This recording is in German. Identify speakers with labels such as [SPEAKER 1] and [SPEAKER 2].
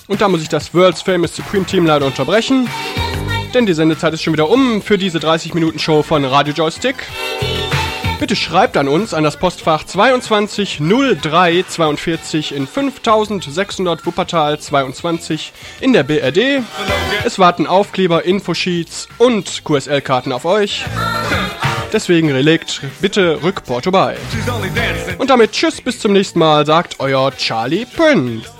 [SPEAKER 1] Und da muss ich das World's Famous Supreme Team leider unterbrechen, denn die Sendezeit ist schon wieder um für diese 30-Minuten-Show von Radio Joystick. Bitte schreibt an uns an das Postfach 22 03 42 in 5600 Wuppertal 22 in der BRD. Es warten Aufkleber, Infosheets und QSL-Karten auf euch. Deswegen legt bitte Rückporto bei. Und damit tschüss, bis zum nächsten Mal, sagt euer Charlie Prince.